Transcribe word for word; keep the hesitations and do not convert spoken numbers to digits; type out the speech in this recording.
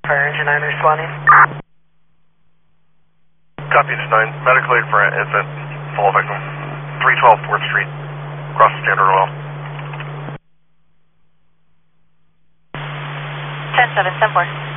Fire engine nine responding. Copy, it's nine. Medical aid for infant. Fall victim. three twelve fourth Street. Across the Standard Oil. ten seven, ten four.